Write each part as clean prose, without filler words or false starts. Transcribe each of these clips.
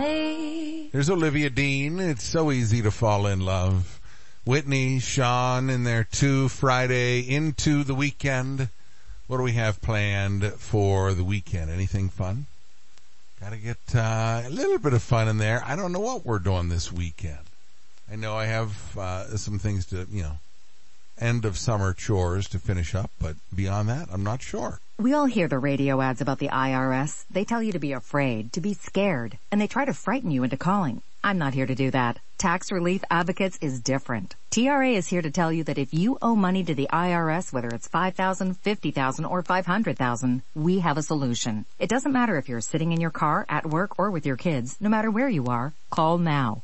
me. There's Olivia Dean. It's so easy to fall in love. Whitney, Sean in there too. Friday into the weekend. What do we have planned for the weekend? Anything fun? Gotta get a little bit of fun in there. I don't know what we're doing this weekend. I know I have some things to, end of summer chores to finish up, but beyond that, I'm not sure. We all hear the radio ads about the IRS. They tell you to be afraid, to be scared, and they try to frighten you into calling. I'm not here to do that. Tax Relief Advocates is different. TRA is here to tell you that if you owe money to the IRS, whether it's $5,000, $50,000, or $500,000, we have a solution. It doesn't matter if you're sitting in your car, at work, or with your kids. No matter where you are, call now.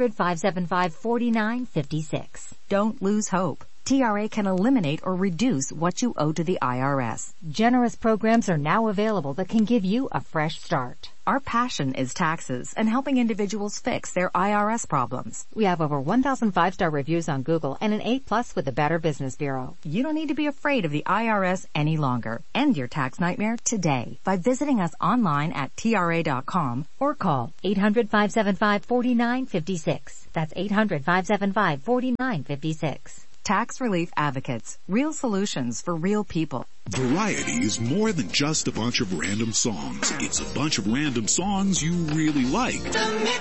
800-575-4956. Don't lose hope. TRA can eliminate or reduce what you owe to the IRS. Generous programs are now available that can give you a fresh start. Our passion is taxes and helping individuals fix their IRS problems. We have over 1,000 5-star reviews on Google and an 8+ with the Better Business Bureau. You don't need to be afraid of the IRS any longer. End your tax nightmare today by visiting us online at TRA.com or call 800-575-4956. That's 800-575-4956. Tax Relief Advocates. Real solutions for real people. Variety is more than just a bunch of random songs. It's a bunch of random songs you really like.